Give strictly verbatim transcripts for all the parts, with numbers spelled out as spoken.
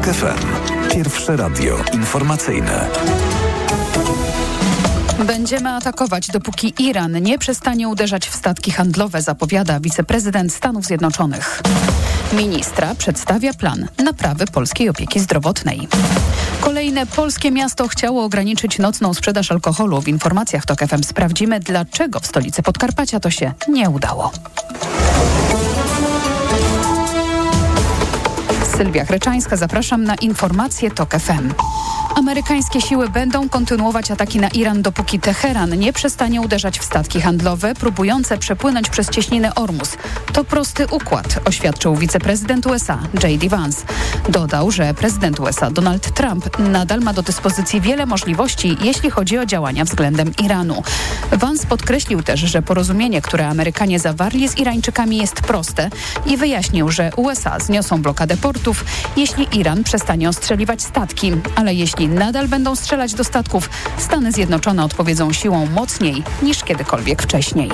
TOK F M. Pierwsze radio informacyjne. Będziemy atakować, dopóki Iran nie przestanie uderzać w statki handlowe, zapowiada wiceprezydent Stanów Zjednoczonych. Ministra przedstawia plan naprawy polskiej opieki zdrowotnej. Kolejne polskie miasto chciało ograniczyć nocną sprzedaż alkoholu. W informacjach TOK F M sprawdzimy, dlaczego w stolicy Podkarpacia to się nie udało. Sylwia Chreczańska, zapraszam na informacje TOK F M. Amerykańskie siły będą kontynuować ataki na Iran, dopóki Teheran nie przestanie uderzać w statki handlowe próbujące przepłynąć przez cieśninę Ormus. To prosty układ, oświadczył wiceprezydent U S A J D Vance. Dodał, że prezydent U S A Donald Trump nadal ma do dyspozycji wiele możliwości, jeśli chodzi o działania względem Iranu. Vance podkreślił też, że porozumienie, które Amerykanie zawarli z Irańczykami, jest proste i wyjaśnił, że U S A zniosą blokadę portów, jeśli Iran przestanie ostrzeliwać statki, ale jeśli nadal będą strzelać do statków, Stany Zjednoczone odpowiedzą siłą mocniej niż kiedykolwiek wcześniej.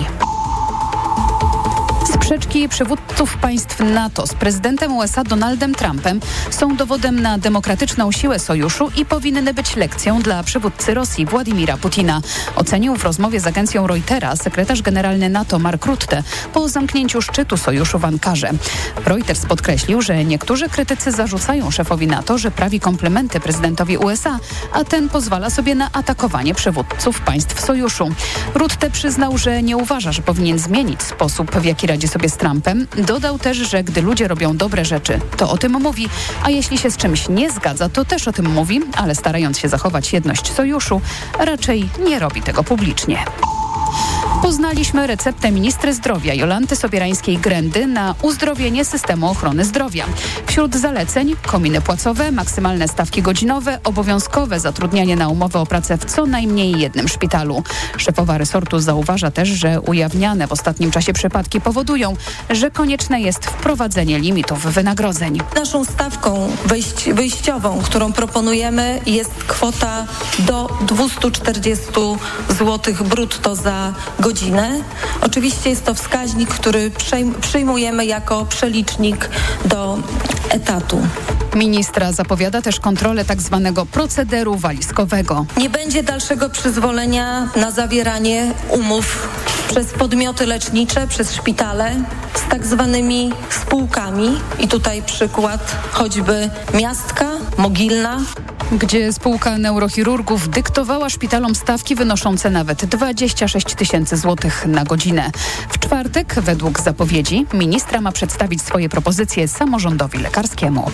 Sprzeczki przywódców państw NATO z prezydentem U S A Donaldem Trumpem są dowodem na demokratyczną siłę sojuszu i powinny być lekcją dla przywódcy Rosji Władimira Putina, ocenił w rozmowie z agencją Reutera sekretarz generalny NATO Mark Rutte po zamknięciu szczytu sojuszu w Ankarze. Reuters podkreślił, że niektórzy krytycy zarzucają szefowi NATO, że prawi komplementy prezydentowi U S A, a ten pozwala sobie na atakowanie przywódców państw sojuszu. Rutte przyznał, że nie uważa, że powinien zmienić sposób, w jaki radzi sobie z Trumpem. Dodał też, że gdy ludzie robią dobre rzeczy, to o tym mówi, a jeśli się z czymś nie zgadza, to też o tym mówi, ale starając się zachować jedność sojuszu, raczej nie robi tego publicznie. Poznaliśmy receptę ministry zdrowia Jolanty Sobierańskiej-Grendy na uzdrowienie systemu ochrony zdrowia. Wśród zaleceń kominy płacowe, maksymalne stawki godzinowe, obowiązkowe zatrudnianie na umowę o pracę w co najmniej jednym szpitalu. Szefowa resortu zauważa też, że ujawniane w ostatnim czasie przypadki powodują, że konieczne jest wprowadzenie limitów wynagrodzeń. Naszą stawką wyjść, wyjściową, którą proponujemy, jest kwota do dwieście czterdzieści złotych brutto za godzinę. Oczywiście jest to wskaźnik, który przyjmujemy jako przelicznik do etatu. Ministra zapowiada też kontrolę tak zwanego procederu walizkowego. Nie będzie dalszego przyzwolenia na zawieranie umów przez podmioty lecznicze, przez szpitale z tak zwanymi spółkami. I tutaj przykład choćby Miastka, Mogilna, gdzie spółka neurochirurgów dyktowała szpitalom stawki wynoszące nawet dwadzieścia sześć tysięcy złotych na godzinę. W czwartek, według zapowiedzi, ministra ma przedstawić swoje propozycje samorządowi lekarskiemu.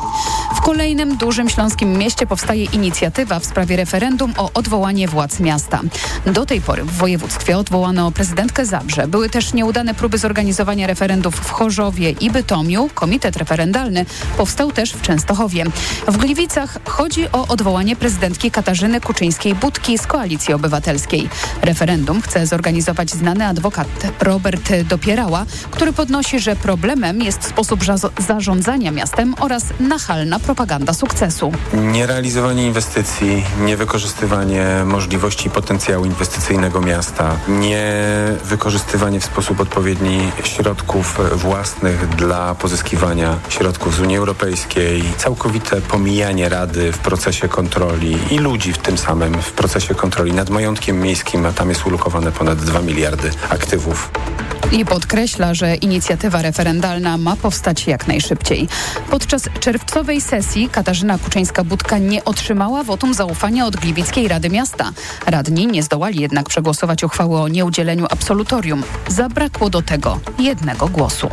W kolejnym dużym śląskim mieście powstaje inicjatywa w sprawie referendum o odwołanie władz miasta. Do tej pory w województwie odwołano prezydentkę Zabrze. Były też nieudane próby zorganizowania referendów w Chorzowie i Bytomiu. Komitet referendalny powstał też w Częstochowie. W Gliwicach chodzi o odwołanie prezydentki Katarzyny Kuczyńskiej-Budki z Koalicji Obywatelskiej. Referendum chce zorganizować znany adwokat Robert Dopierała, który podnosi, że problemem jest sposób zarządzania miastem oraz nachalna propaganda sukcesu. Nierealizowanie inwestycji, niewykorzystywanie możliwości i potencjału inwestycyjnego miasta, niewykorzystywanie w sposób odpowiedni środków własnych dla pozyskiwania środków z Unii Europejskiej, całkowite pomijanie Rady w procesie kontroli i ludzi w tym samym w procesie kontroli nad majątkiem miejskim, a tam jest ulokowane ponad dwa miliardy aktywów. I podkreśla, że inicjatywa referendalna ma powstać jak najszybciej. Podczas czerwcowej sesji Katarzyna Kuczyńska-Budka nie otrzymała wotum zaufania od Gliwickiej Rady Miasta. Radni nie zdołali jednak przegłosować uchwały o nieudzieleniu absolutorium. Zabrakło do tego jednego głosu.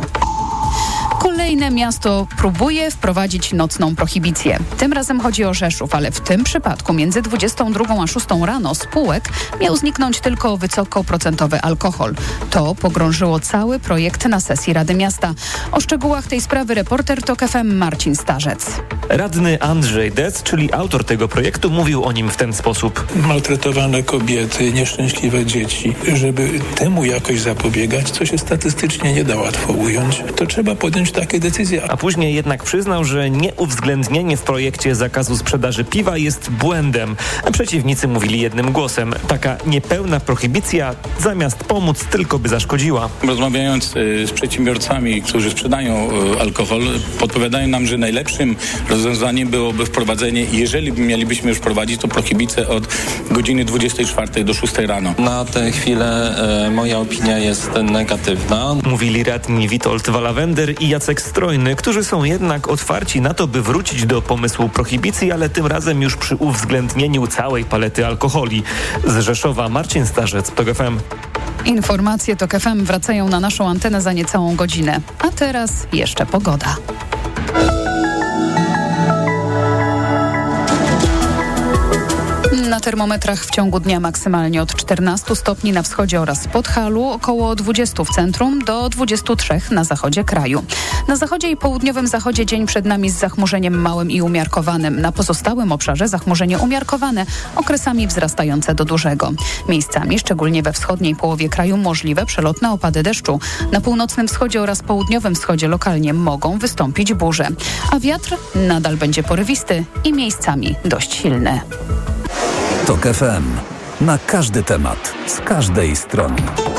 Kolejne miasto próbuje wprowadzić nocną prohibicję. Tym razem chodzi o Rzeszów, ale w tym przypadku między dwudziestą drugą a szóstą rano z półek miał zniknąć tylko wysokoprocentowy alkohol. To pogrążyło cały projekt na sesji Rady Miasta. O szczegółach tej sprawy reporter TOK F M Marcin Starzec. Radny Andrzej Dec, czyli autor tego projektu, mówił o nim w ten sposób. Maltretowane kobiety, nieszczęśliwe dzieci. Żeby temu jakoś zapobiegać, co się statystycznie nie da łatwo ująć, to trzeba podjąć podjąć takie decyzje. A później jednak przyznał, że nieuwzględnienie w projekcie zakazu sprzedaży piwa jest błędem. A przeciwnicy mówili jednym głosem. Taka niepełna prohibicja zamiast pomóc tylko by zaszkodziła. Rozmawiając z przedsiębiorcami, którzy sprzedają alkohol, podpowiadają nam, że najlepszym rozwiązaniem byłoby wprowadzenie, jeżeli mielibyśmy już wprowadzić, to prohibicję od godziny dwudziestej czwartej do szóstej rano. Na tę chwilę e, moja opinia jest negatywna. Mówili radni Witold Walawender i Jacek Strojny, którzy są jednak otwarci na to, by wrócić do pomysłu prohibicji, ale tym razem już przy uwzględnieniu całej palety alkoholi. Z Rzeszowa Marcin Starzec, TOK F M. Informacje TOK F M wracają na naszą antenę za niecałą godzinę. A teraz jeszcze pogoda. Na termometrach w ciągu dnia maksymalnie od czternastu stopni na wschodzie oraz Podhalu, około dwudziestu w centrum do dwudziestu trzech na zachodzie kraju. Na zachodzie i południowym zachodzie dzień przed nami z zachmurzeniem małym i umiarkowanym. Na pozostałym obszarze zachmurzenie umiarkowane, okresami wzrastające do dużego. Miejscami, szczególnie we wschodniej połowie kraju, możliwe przelotne opady deszczu. Na północnym wschodzie oraz południowym wschodzie lokalnie mogą wystąpić burze. A wiatr nadal będzie porywisty i miejscami dość silny. TOK F M. Na każdy temat, z każdej strony.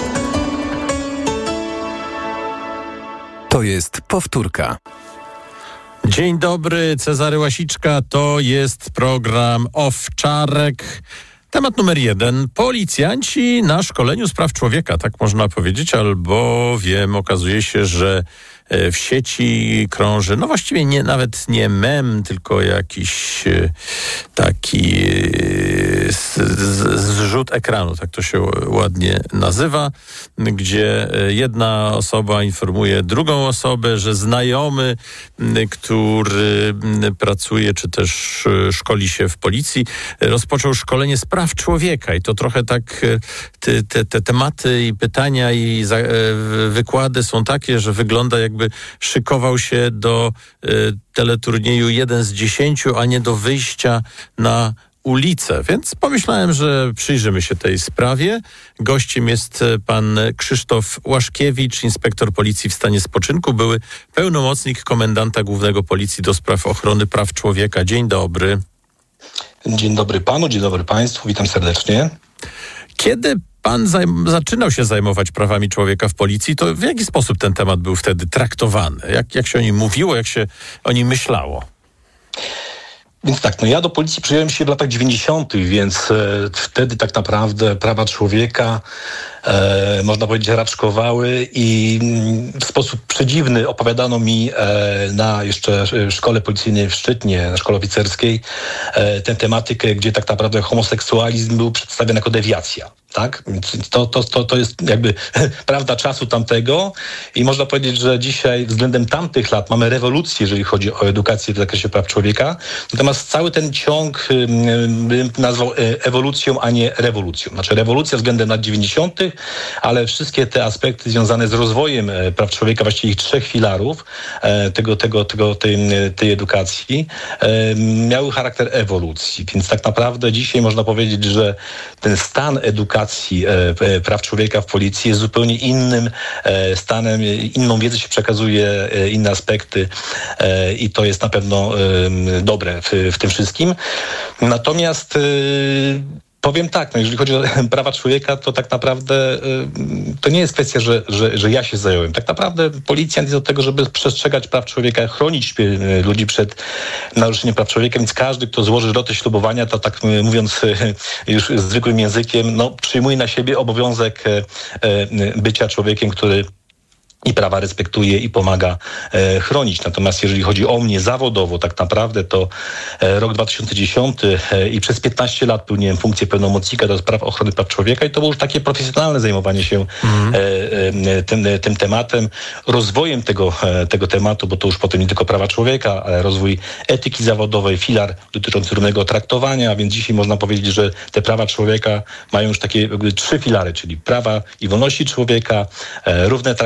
To jest powtórka. Dzień dobry, Cezary Łasiczka. To jest program Owczarek. Temat numer jeden. Policjanci na szkoleniu z praw człowieka, tak można powiedzieć, albowiem okazuje się, że w sieci krąży, no właściwie nie, nawet nie mem, tylko jakiś taki zrzut ekranu, tak to się ładnie nazywa, gdzie jedna osoba informuje drugą osobę, że znajomy, który pracuje czy też szkoli się w policji, rozpoczął szkolenie z praw człowieka i to trochę tak te, te, te tematy i pytania i za, wykłady są takie, że wygląda jakby szykował się do y, teleturnieju jeden z dziesięciu, a nie do wyjścia na ulicę. Więc pomyślałem, że przyjrzymy się tej sprawie. Gościem jest pan Krzysztof Łaszkiewicz, inspektor policji w stanie spoczynku, były pełnomocnik komendanta głównego policji do spraw ochrony praw człowieka. Dzień dobry. Dzień dobry panu, dzień dobry państwu, witam serdecznie. Kiedy pan zajm- zaczynał się zajmować prawami człowieka w policji, to w jaki sposób ten temat był wtedy traktowany? Jak, jak się o nim mówiło, jak się o nim myślało? Więc tak, no ja do policji przyjąłem się w latach dziewięćdziesiątych, więc e, wtedy tak naprawdę prawa człowieka, e, można powiedzieć, raczkowały i w sposób przedziwny opowiadano mi e, na jeszcze szkole policyjnej w Szczytnie, na szkole oficerskiej, e, tę tematykę, gdzie tak naprawdę homoseksualizm był przedstawiony jako dewiacja. Tak? To, to, to, to jest jakby prawda czasu tamtego i można powiedzieć, że dzisiaj względem tamtych lat mamy rewolucję, jeżeli chodzi o edukację w zakresie praw człowieka. Natomiast cały ten ciąg bym nazwał ewolucją, a nie rewolucją. Znaczy rewolucja względem lat dziewięćdziesiątych, ale wszystkie te aspekty związane z rozwojem praw człowieka, właściwie ich trzech filarów tego, tego, tego, tej, tej edukacji miały charakter ewolucji. Więc tak naprawdę dzisiaj można powiedzieć, że ten stan edukacji E, praw człowieka w policji jest zupełnie innym e, stanem, inną wiedzę się przekazuje, e, inne aspekty e, i to jest na pewno e, dobre w, w tym wszystkim. Natomiast e, powiem tak, no jeżeli chodzi o prawa człowieka, to tak naprawdę y, to nie jest kwestia, że, że, że ja się zająłem. Tak naprawdę policjant jest od tego, żeby przestrzegać praw człowieka, chronić y, ludzi przed naruszeniem praw człowieka, więc każdy, kto złoży rotę ślubowania, to tak y, mówiąc y, już zwykłym językiem, no przyjmuje na siebie obowiązek y, y, bycia człowiekiem, który i prawa respektuje i pomaga e, chronić. Natomiast jeżeli chodzi o mnie zawodowo, tak naprawdę to e, rok dwa tysiące dziesiąty e, i przez piętnaście lat pełniłem funkcję pełnomocnika do spraw ochrony praw człowieka i to było już takie profesjonalne zajmowanie się mm. e, e, tym, e, tym tematem, rozwojem tego, e, tego tematu, bo to już potem nie tylko prawa człowieka, ale rozwój etyki zawodowej, filar dotyczący równego traktowania, więc dzisiaj można powiedzieć, że te prawa człowieka mają już takie jakby trzy filary, czyli prawa i wolności człowieka, e, równe traktowanie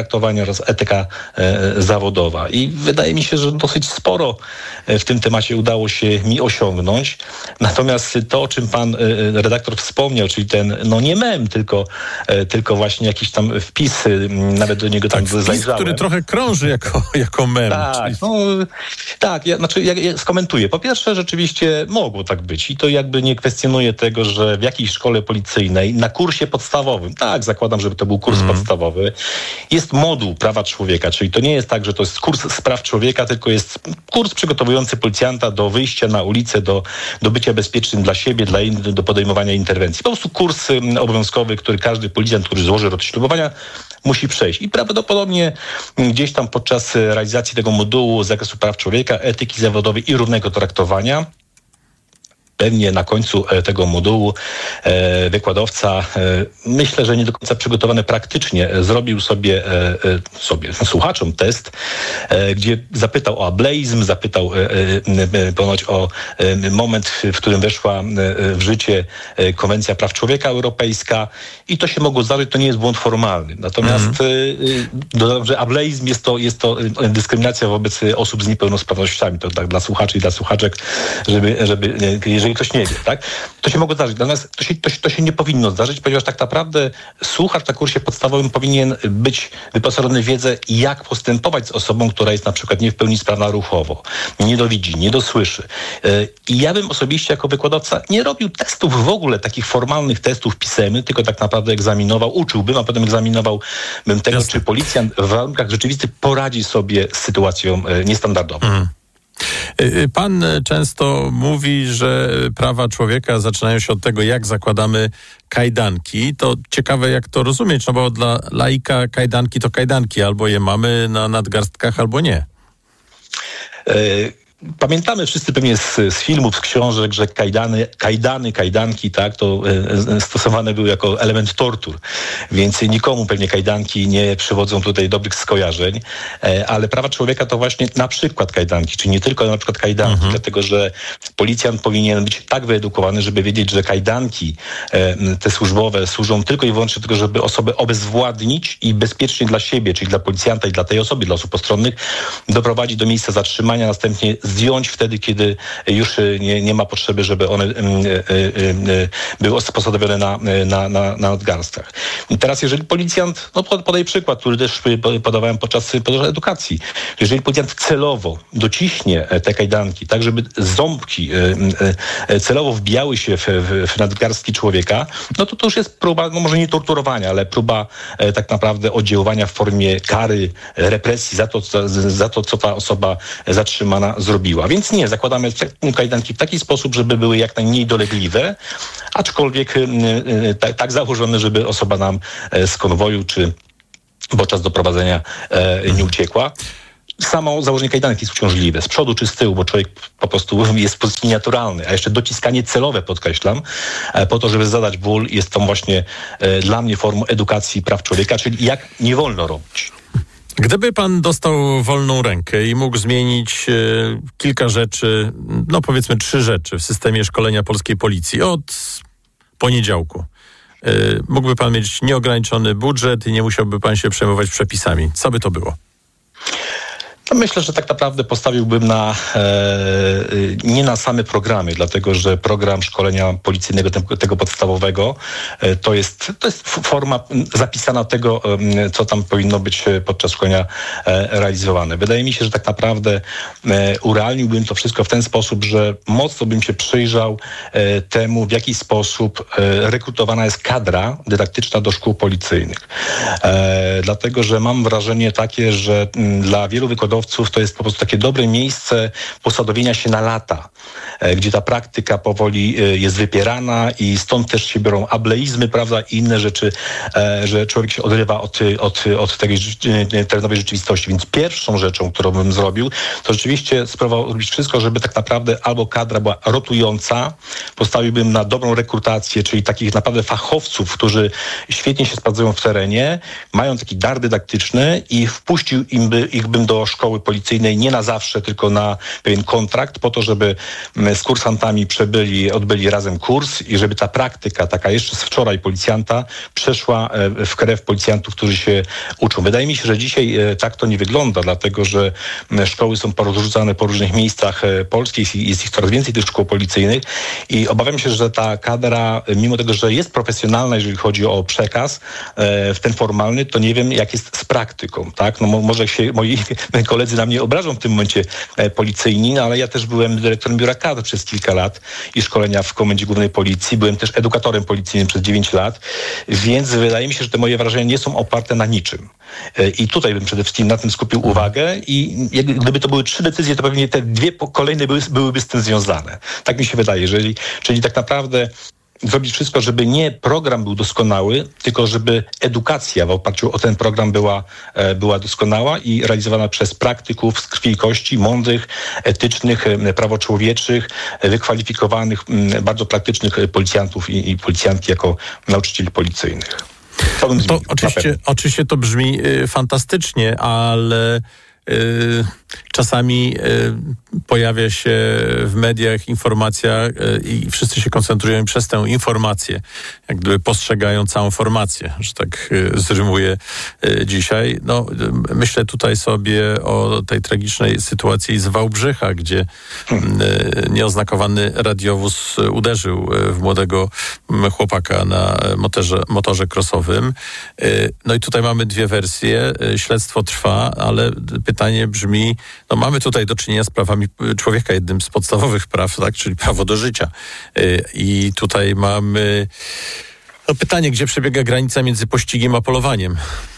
zachowania oraz etyka e, zawodowa. I wydaje mi się, że dosyć sporo w tym temacie udało się mi osiągnąć. Natomiast to, o czym pan e, redaktor wspomniał, czyli ten, no nie mem, tylko, e, tylko właśnie jakiś tam wpis, nawet do niego tam tak, wpis, zajrzałem. który trochę krąży jako, jako mem. Tak, czyli... no, tak ja, znaczy ja, ja skomentuję. Po pierwsze, rzeczywiście mogło tak być i to jakby nie kwestionuje tego, że w jakiejś szkole policyjnej na kursie podstawowym, tak, zakładam, żeby to był kurs mm. podstawowy, jest moduł prawa człowieka, czyli to nie jest tak, że to jest kurs spraw człowieka, tylko jest kurs przygotowujący policjanta do wyjścia na ulicę, do, do bycia bezpiecznym dla siebie, dla innych, do podejmowania interwencji. Po prostu kurs obowiązkowy, który każdy policjant, który złoży rok ślubowania, musi przejść. I prawdopodobnie gdzieś tam podczas realizacji tego modułu z zakresu praw człowieka, etyki zawodowej i równego traktowania, pewnie na końcu tego modułu e, wykładowca, e, myślę, że nie do końca przygotowany praktycznie, e, zrobił sobie, e, sobie słuchaczom test, e, gdzie zapytał o ableizm, zapytał e, e, ponoć o e, moment, w którym weszła e, w życie e, Konwencja Praw Człowieka Europejska i to się mogło zdarzyć, to nie jest błąd formalny. Natomiast mm. e, dodam, że ableizm jest to, jest to dyskryminacja wobec osób z niepełnosprawnościami. To tak dla słuchaczy i dla słuchaczek, żeby, żeby jeżeli ktoś nie wie, tak? To się mogło zdarzyć. Natomiast to się, to, się, to się nie powinno zdarzyć, ponieważ tak naprawdę słuchacz na kursie podstawowym powinien być wyposażony w wiedzę, jak postępować z osobą, która jest na przykład nie w pełni sprawna ruchowo, nie dowidzi, nie dosłyszy. I ja bym osobiście jako wykładowca nie robił testów w ogóle, takich formalnych testów pisemnych, tylko tak naprawdę egzaminował, uczyłbym, a potem egzaminowałbym tego, Jasne. Czy policjant w warunkach rzeczywistych poradzi sobie z sytuacją niestandardową. Mm. Pan często mówi, że prawa człowieka zaczynają się od tego, jak zakładamy kajdanki. To ciekawe, jak to rozumieć, no bo dla laika kajdanki to kajdanki. Albo je mamy na nadgarstkach, albo nie. Y- Pamiętamy wszyscy pewnie z, z filmów, z książek, że kajdany, kajdany, kajdanki, tak, to e, stosowane były jako element tortur, więc nikomu pewnie kajdanki nie przywodzą tutaj dobrych skojarzeń, e, ale prawa człowieka to właśnie na przykład kajdanki, czyli nie tylko na przykład kajdanki, mhm. dlatego że policjant powinien być tak wyedukowany, żeby wiedzieć, że kajdanki e, te służbowe służą tylko i wyłącznie do tego, żeby osobę obezwładnić i bezpiecznie dla siebie, czyli dla policjanta i dla tej osoby, dla osób postronnych, doprowadzić do miejsca zatrzymania, następnie zdjąć wtedy, kiedy już nie, nie ma potrzeby, żeby one y, y, y, były posadowione na, na, na, na nadgarstkach. I teraz jeżeli policjant, no podaję przykład, który też podawałem podczas, podczas edukacji, jeżeli policjant celowo dociśnie te kajdanki, tak żeby ząbki y, y, celowo wbijały się w, w, w nadgarstki człowieka, no to to już jest próba, no może nie torturowania, ale próba y, tak naprawdę oddziaływania w formie kary, represji za to, za, za to, co ta osoba zatrzymana zrobiła. Więc nie, zakładamy kajdanki w taki sposób, żeby były jak najmniej dolegliwe, aczkolwiek tak, tak założone, żeby osoba nam z konwoju czy podczas doprowadzenia nie uciekła. Samo założenie kajdanek jest uciążliwe, z przodu czy z tyłu, bo człowiek po prostu jest w pozycji nienaturalnej, a jeszcze dociskanie celowe, podkreślam, po to, żeby zadać ból, jest to właśnie dla mnie formą edukacji praw człowieka, czyli jak nie wolno robić. Gdyby pan dostał wolną rękę i mógł zmienić e, kilka rzeczy, no powiedzmy trzy rzeczy w systemie szkolenia polskiej policji od poniedziałku, e, mógłby pan mieć nieograniczony budżet i nie musiałby pan się przejmować przepisami. Co by to było? Myślę, że tak naprawdę postawiłbym na e, nie na same programy, dlatego że program szkolenia policyjnego tego, tego podstawowego e, to jest to jest forma zapisana tego, e, co tam powinno być podczas szkolenia e, realizowane. Wydaje mi się, że tak naprawdę e, urealniłbym to wszystko w ten sposób, że mocno bym się przyjrzał e, temu, w jaki sposób e, rekrutowana jest kadra dydaktyczna do szkół policyjnych. E, dlatego, że mam wrażenie takie, że m, dla wielu wykładowców to jest po prostu takie dobre miejsce posadowienia się na lata, gdzie ta praktyka powoli jest wypierana i stąd też się biorą ableizmy, prawda, i inne rzeczy, że człowiek się odrywa od, od, od tej terenowej rzeczywistości. Więc pierwszą rzeczą, którą bym zrobił, to rzeczywiście spróbował robić wszystko, żeby tak naprawdę albo kadra była rotująca, postawiłbym na dobrą rekrutację, czyli takich naprawdę fachowców, którzy świetnie się sprawdzają w terenie, mają taki dar dydaktyczny i wpuścił im by, ich bym do szkoły szkoły policyjnej nie na zawsze, tylko na pewien kontrakt, po to, żeby z kursantami przebyli, odbyli razem kurs i żeby ta praktyka, taka jeszcze z wczoraj policjanta, przeszła w krew policjantów, którzy się uczą. Wydaje mi się, że dzisiaj tak to nie wygląda, dlatego że szkoły są porozrzucane po różnych miejscach Polski, jest ich coraz więcej tych szkół policyjnych i obawiam się, że ta kadra, mimo tego, że jest profesjonalna, jeżeli chodzi o przekaz, w ten formalny, to nie wiem, jak jest z praktyką, tak? No może się moi koledzy na mnie obrażą w tym momencie policyjni, no ale ja też byłem dyrektorem biura kadr przez kilka lat i szkolenia w Komendzie Głównej Policji, byłem też edukatorem policyjnym przez dziewięć lat, więc wydaje mi się, że te moje wrażenia nie są oparte na niczym. I tutaj bym przede wszystkim na tym skupił uwagę i gdyby to były trzy decyzje, to pewnie te dwie kolejne były, byłyby z tym związane. Tak mi się wydaje, jeżeli, czyli tak naprawdę zrobić wszystko, żeby nie program był doskonały, tylko żeby edukacja w oparciu o ten program była, była doskonała i realizowana przez praktyków z krwi i kości, mądrych, etycznych, prawoczłowieczych, wykwalifikowanych, bardzo praktycznych policjantów i, i policjantki jako nauczycieli policyjnych. To, bym to oczywiście, oczywiście to brzmi y, fantastycznie, ale y, czasami y, pojawia się w mediach informacja y, i wszyscy się koncentrują przez tę informację, jak gdyby postrzegają całą formację, że tak y, zrymuję y, dzisiaj. No, y, myślę tutaj sobie o tej tragicznej sytuacji z Wałbrzycha, gdzie y, nieoznakowany radiowóz uderzył w młodego chłopaka na motorze, motorze crossowym. Y, no i tutaj mamy dwie wersje. Y, śledztwo trwa, ale pytanie brzmi, no mamy tutaj do czynienia z prawami człowieka, jednym z podstawowych praw, tak, czyli prawo do życia. I tutaj mamy no, pytanie, gdzie przebiega granica między pościgiem a polowaniem?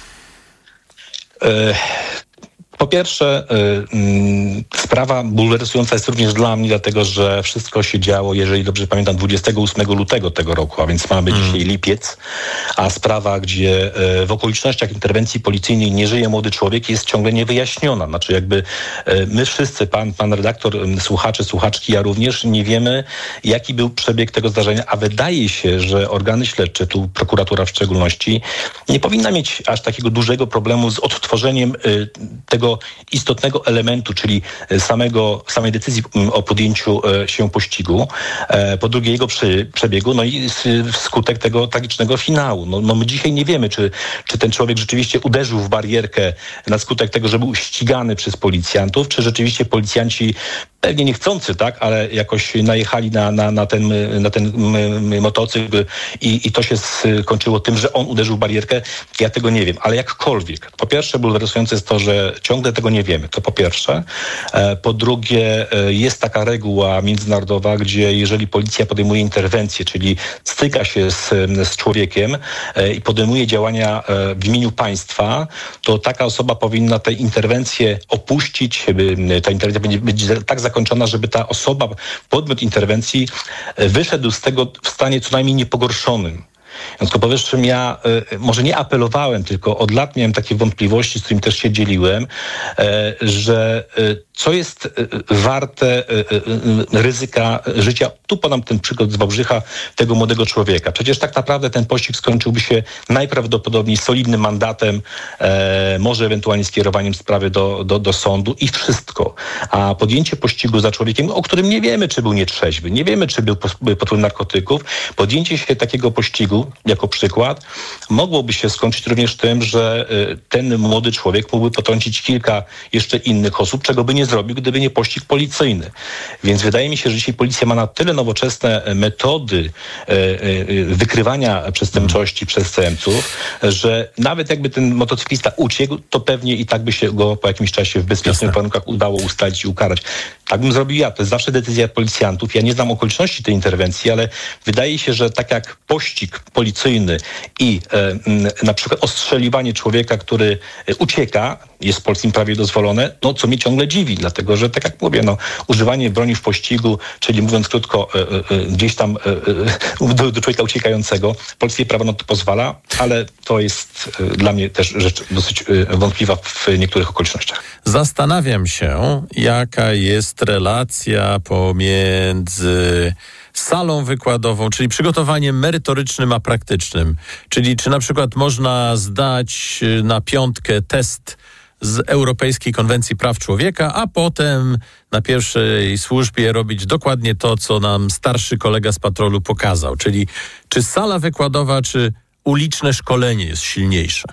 E- Po pierwsze, y, sprawa bulwersująca jest również dla mnie, dlatego że wszystko się działo, jeżeli dobrze pamiętam, dwudziestego ósmego lutego tego roku, a więc mamy mm. dzisiaj lipiec, a sprawa, gdzie y, w okolicznościach interwencji policyjnej nie żyje młody człowiek, jest ciągle niewyjaśniona. Znaczy jakby y, my wszyscy, pan, pan redaktor, y, słuchacze, słuchaczki, ja również nie wiemy, jaki był przebieg tego zdarzenia, a wydaje się, że organy śledcze, tu prokuratura w szczególności, nie powinna mieć aż takiego dużego problemu z odtworzeniem y, tego istotnego elementu, czyli samego, samej decyzji o podjęciu się pościgu, po drugie jego przy, przebiegu, no i wskutek tego tragicznego finału. No, no my dzisiaj nie wiemy, czy, czy ten człowiek rzeczywiście uderzył w barierkę na skutek tego, że był ścigany przez policjantów, czy rzeczywiście policjanci pewnie niechcący, tak, ale jakoś najechali na, na, na ten, na ten motocykl i, i to się skończyło tym, że on uderzył w barierkę. Ja tego nie wiem, ale jakkolwiek. Po pierwsze, bulwersujące jest to, że ciągle tego nie wiemy. To po pierwsze. Po drugie, jest taka reguła międzynarodowa, gdzie jeżeli policja podejmuje interwencję, czyli styka się z, z człowiekiem i podejmuje działania w imieniu państwa, to taka osoba powinna tę interwencję opuścić. Ta interwencja będzie być tak zakończona, żeby ta osoba, podmiot interwencji wyszedł z tego w stanie co najmniej niepogorszonym. W związku z powyższym ja y, może nie apelowałem, tylko od lat miałem takie wątpliwości, z którymi też się dzieliłem, y, że y, co jest y, warte y, y, ryzyka życia. Tu podam ten przykład z Wałbrzycha, tego młodego człowieka. Przecież tak naprawdę ten pościg skończyłby się najprawdopodobniej solidnym mandatem, y, może ewentualnie skierowaniem sprawy do, do, do sądu i wszystko. A podjęcie pościgu za człowiekiem, o którym nie wiemy, czy był nietrzeźwy, nie wiemy, czy był pod wpływem narkotyków, podjęcie się takiego pościgu, jako przykład, mogłoby się skończyć również tym, że ten młody człowiek mógłby potrącić kilka jeszcze innych osób, czego by nie zrobił, gdyby nie pościg policyjny. Więc wydaje mi się, że dzisiaj policja ma na tyle nowoczesne metody wykrywania przestępczości przestępców, że nawet jakby ten motocyklista uciekł, to pewnie i tak by się go po jakimś czasie w bezpiecznych warunkach udało ustalić i ukarać. Tak bym zrobił ja. To jest zawsze decyzja policjantów. Ja nie znam okoliczności tej interwencji, ale wydaje się, że tak jak pościg policyjny i e, na przykład ostrzeliwanie człowieka, który ucieka, jest w polskim prawie dozwolone, no co mnie ciągle dziwi, dlatego że tak jak mówię, no używanie broni w pościgu, czyli mówiąc krótko, e, e, gdzieś tam e, do, do człowieka uciekającego, polskie prawo na to pozwala, ale to jest e, dla mnie też rzecz dosyć e, wątpliwa w niektórych okolicznościach. Zastanawiam się, jaka jest relacja pomiędzy salą wykładową, czyli przygotowaniem merytorycznym a praktycznym. Czyli czy na przykład można zdać na piątkę test z Europejskiej Konwencji Praw Człowieka, a potem na pierwszej służbie robić dokładnie to, co nam starszy kolega z patrolu pokazał. Czyli czy sala wykładowa, czy uliczne szkolenie jest silniejsze?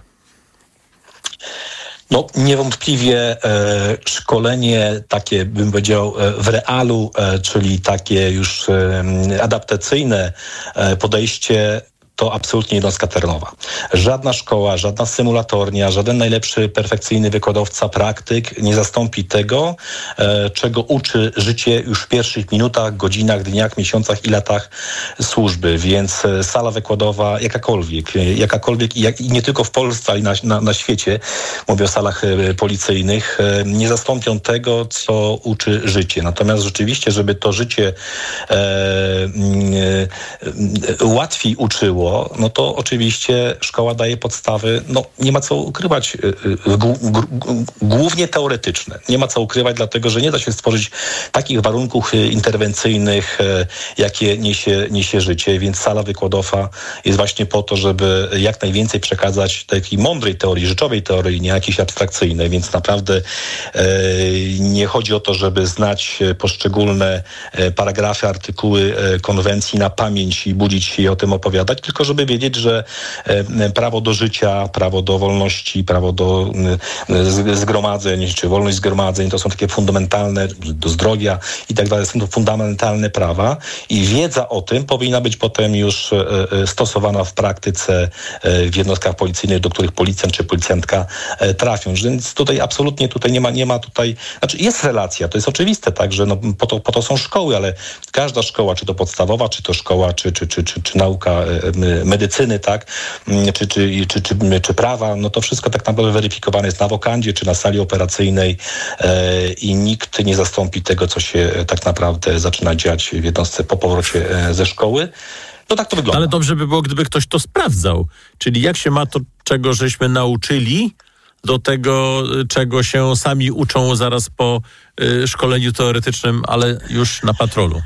No niewątpliwie e, szkolenie takie, bym powiedział, e, w realu, e, czyli takie już e, adaptacyjne e, podejście, to absolutnie jednostka terenowa. Żadna szkoła, żadna symulatornia, żaden najlepszy, perfekcyjny wykładowca, praktyk nie zastąpi tego, e, czego uczy życie już w pierwszych minutach, godzinach, dniach, miesiącach i latach służby. Więc e, sala wykładowa jakakolwiek, e, jakakolwiek i, jak, i nie tylko w Polsce, ale i na, na, na świecie, mówię o salach e, policyjnych, e, nie zastąpią tego, co uczy życie. Natomiast rzeczywiście, żeby to życie e, e, łatwiej uczyło, no to oczywiście szkoła daje podstawy, no nie ma co ukrywać, głównie teoretyczne. Nie ma co ukrywać, dlatego że nie da się stworzyć takich warunków interwencyjnych, jakie niesie, niesie życie, więc sala wykładowa jest właśnie po to, żeby jak najwięcej przekazać takiej mądrej teorii, rzeczowej teorii, nie jakiejś abstrakcyjnej, więc naprawdę e, nie chodzi o to, żeby znać poszczególne paragrafy, artykuły konwencji na pamięć i budzić się i o tym opowiadać, tylko żeby wiedzieć, że prawo do życia, prawo do wolności, prawo do zgromadzeń, czy wolność zgromadzeń, to są takie fundamentalne, do zdrowia i tak dalej, są to fundamentalne prawa i wiedza o tym powinna być potem już stosowana w praktyce w jednostkach policyjnych, do których policjant czy policjantka trafią. Więc tutaj absolutnie tutaj nie ma, nie ma tutaj, znaczy jest relacja, to jest oczywiste, tak, że no po to, po to są szkoły, ale każda szkoła, czy to podstawowa, czy to szkoła, czy, czy, czy, czy, czy nauka medycyny, tak, czy, czy, czy, czy, czy prawa, no to wszystko tak naprawdę weryfikowane jest na wokandzie, czy na sali operacyjnej e, i nikt nie zastąpi tego, co się tak naprawdę zaczyna dziać w jednostce po powrocie e, ze szkoły. No tak to wygląda. Ale dobrze by było, gdyby ktoś to sprawdzał. Czyli jak się ma to, czego żeśmy nauczyli, do tego, czego się sami uczą zaraz po y, szkoleniu teoretycznym, ale już na patrolu.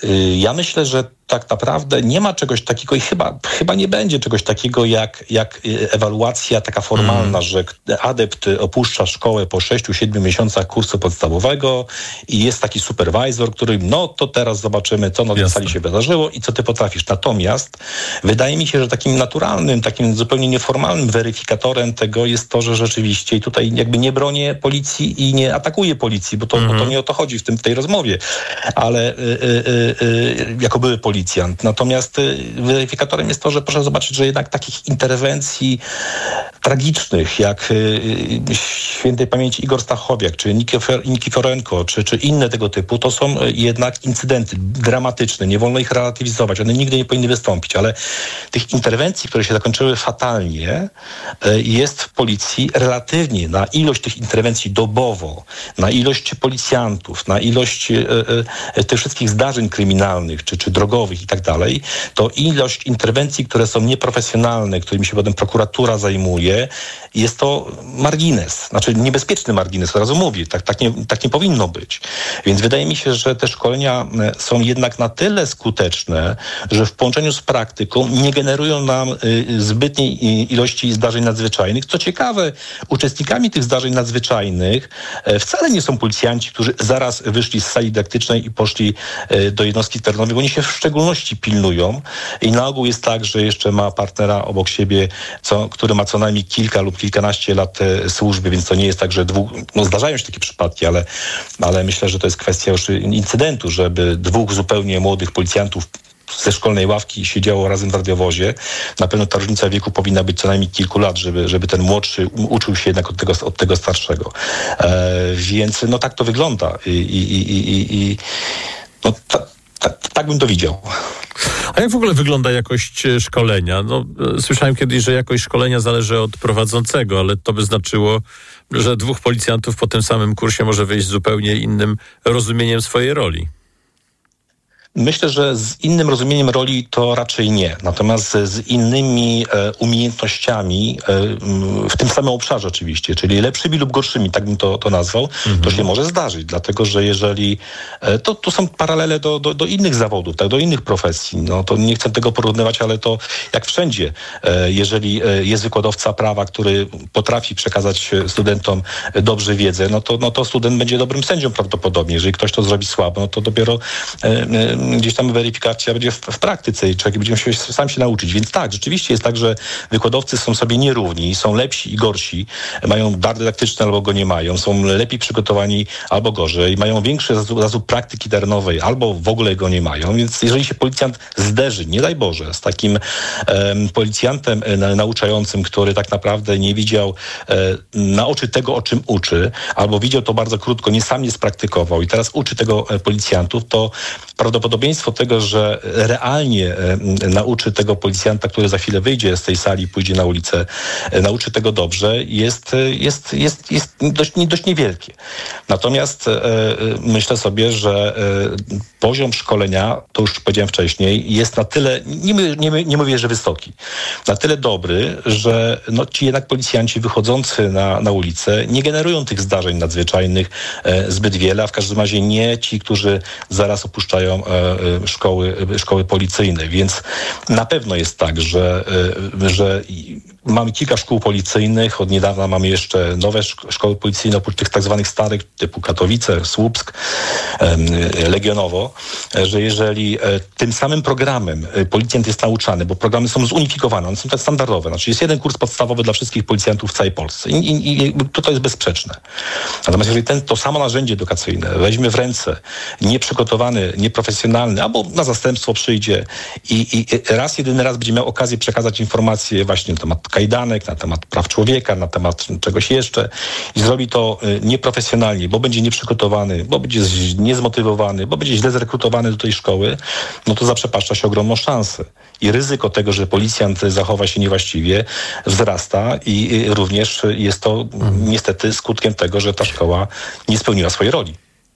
Ja myślę, że tak naprawdę nie ma czegoś takiego i chyba, chyba nie będzie czegoś takiego jak, jak ewaluacja taka formalna, mm. że adept opuszcza szkołę po sześciu, siedmiu miesiącach kursu podstawowego i jest taki superwizor, który no to teraz zobaczymy, co na tej sali się wydarzyło i co ty potrafisz. Natomiast wydaje mi się, że takim naturalnym, takim zupełnie nieformalnym weryfikatorem tego jest to, że rzeczywiście i tutaj jakby nie bronię policji i nie atakuję policji, bo to, mm. bo to nie o to chodzi w, tym, w tej rozmowie, ale y, y, y, y, jako były policjant. Natomiast weryfikatorem jest to, że proszę zobaczyć, że jednak takich interwencji tragicznych, jak y, świętej pamięci Igor Stachowiak, czy Nikiforenko, czy, czy inne tego typu, to są jednak incydenty dramatyczne. Nie wolno ich relatywizować. One nigdy nie powinny wystąpić, ale tych interwencji, które się zakończyły fatalnie, y, jest w policji relatywnie na ilość tych interwencji dobowo, na ilość policjantów, na ilość y, y, tych wszystkich zdarzeń kryminalnych, czy, czy drogowych i tak dalej, to ilość interwencji, które są nieprofesjonalne, którymi się potem prokuratura zajmuje, jest to margines. Znaczy niebezpieczny margines, od razu mówię. Tak, tak, nie, tak nie powinno być. Więc wydaje mi się, że te szkolenia są jednak na tyle skuteczne, że w połączeniu z praktyką nie generują nam y, zbytniej ilości zdarzeń nadzwyczajnych. Co ciekawe, uczestnikami tych zdarzeń nadzwyczajnych y, wcale nie są policjanci, którzy zaraz wyszli z sali dydaktycznej i poszli y, do jednostki terenowej. Oni się w szczególności pilnują i na ogół jest tak, że jeszcze ma partnera obok siebie, co, który ma co najmniej kilka lub kilkanaście lat e, służby, więc to nie jest tak, że dwóch, no zdarzają się takie przypadki, ale, ale myślę, że to jest kwestia już incydentu, żeby dwóch zupełnie młodych policjantów ze szkolnej ławki siedziało razem w radiowozie. Na pewno ta różnica wieku powinna być co najmniej kilku lat, żeby, żeby ten młodszy uczył się jednak od tego, od tego starszego. E, więc no tak to wygląda i, i, i, i, i no ta, Tak, tak bym to widział. A jak w ogóle wygląda jakość szkolenia? No, słyszałem kiedyś, że jakość szkolenia zależy od prowadzącego, ale to by znaczyło, że dwóch policjantów po tym samym kursie może wyjść z zupełnie innym rozumieniem swojej roli. Myślę, że z innym rozumieniem roli to raczej nie. Natomiast z innymi e, umiejętnościami, e, w tym samym obszarze oczywiście, czyli lepszymi lub gorszymi, tak bym to, to nazwał, mhm. to się może zdarzyć. Dlatego, że jeżeli... E, to tu są paralele do, do, do innych zawodów, tak, do innych profesji. No to nie chcę tego porównywać, ale to jak wszędzie. E, jeżeli e, jest wykładowca prawa, który potrafi przekazać studentom dobrze wiedzę, no to, no to student będzie dobrym sędzią prawdopodobnie. Jeżeli ktoś to zrobi słabo, no to dopiero e, e, gdzieś tam weryfikacja będzie w, w praktyce i człowiek będzie musiał sam się nauczyć. Więc tak, rzeczywiście jest tak, że wykładowcy są sobie nierówni, są lepsi i gorsi, mają dar dydaktyczny albo go nie mają, są lepiej przygotowani albo gorzej, mają większy zasób, zasób praktyki terenowej albo w ogóle go nie mają. Więc jeżeli się policjant zderzy, nie daj Boże, z takim um, policjantem e, nauczającym, który tak naprawdę nie widział e, na oczy tego, o czym uczy, albo widział to bardzo krótko, nie sam nie spraktykował i teraz uczy tego e, policjantów, to prawdopodobieństwo tego, że realnie e, nauczy tego policjanta, który za chwilę wyjdzie z tej sali i pójdzie na ulicę, e, nauczy tego dobrze, jest, jest, jest, jest dość, dość niewielkie. Natomiast e, myślę sobie, że e, poziom szkolenia, to już powiedziałem wcześniej, jest na tyle, nie, nie, nie mówię, że wysoki, na tyle dobry, że no, ci jednak policjanci wychodzący na, na ulicę nie generują tych zdarzeń nadzwyczajnych e, zbyt wiele, a w każdym razie nie ci, którzy zaraz opuszczają e, szkoły, szkoły policyjne. Więc na pewno jest tak, że, e, że mamy kilka szkół policyjnych, od niedawna mamy jeszcze nowe szkoły policyjne, oprócz tych tak zwanych starych, typu Katowice, Słupsk, e, Legionowo, e, że jeżeli e, tym samym programem e, policjant jest nauczany, bo programy są zunifikowane, one są tak standardowe, znaczy jest jeden kurs podstawowy dla wszystkich policjantów w całej Polsce i, i, i to, to jest bezsprzeczne. Natomiast jeżeli ten, to samo narzędzie edukacyjne weźmie w ręce nieprzygotowany, nieprofesjonalny, albo na zastępstwo przyjdzie i, i raz, jedyny raz będzie miał okazję przekazać informacje właśnie na temat kajdanek, na temat praw człowieka, na temat czegoś jeszcze i zrobi to nieprofesjonalnie, bo będzie nieprzygotowany, bo będzie niezmotywowany, bo będzie źle zrekrutowany do tej szkoły, no to zaprzepaszcza się ogromną szansę. I ryzyko tego, że policjant zachowa się niewłaściwie, wzrasta i również jest to mhm. niestety skutkiem tego, że ta szkoła nie spełniła swojej roli.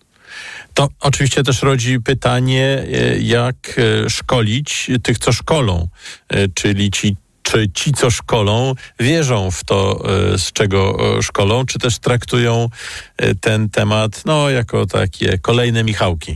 To oczywiście też rodzi pytanie, jak szkolić tych, co szkolą, czyli ci Czy ci, co szkolą, wierzą w to, z czego szkolą, czy też traktują ten temat no, jako takie kolejne Michałki?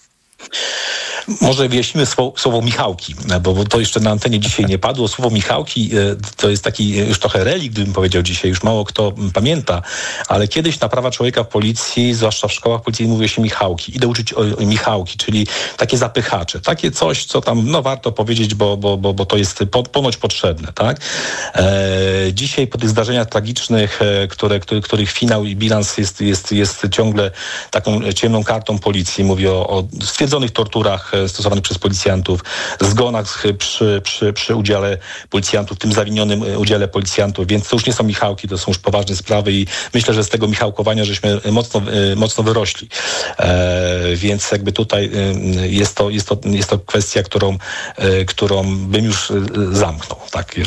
Może wyjaśnimy słowo, słowo Michałki, bo, bo to jeszcze na antenie dzisiaj nie padło. Słowo Michałki to jest taki już trochę relikt, bym powiedział dzisiaj, już mało kto pamięta, ale kiedyś na prawa człowieka w policji, zwłaszcza w szkołach policyjnych, mówiło się Michałki. Idę uczyć o, o Michałki, czyli takie zapychacze, takie coś, co tam no warto powiedzieć, bo, bo, bo, bo to jest po, ponoć potrzebne, tak? E, dzisiaj po tych zdarzeniach tragicznych, które, które, których finał i bilans jest, jest, jest ciągle taką ciemną kartą policji, mówię o, o stwierdzonych torturach stosowanych przez policjantów, zgonach przy, przy, przy udziale policjantów, tym zawinionym udziale policjantów, więc to już nie są Michałki, to są już poważne sprawy i myślę, że z tego Michałkowania żeśmy mocno, mocno wyrośli. E, więc jakby tutaj jest to, jest to, jest to kwestia, którą, którą bym już zamknął. Tak?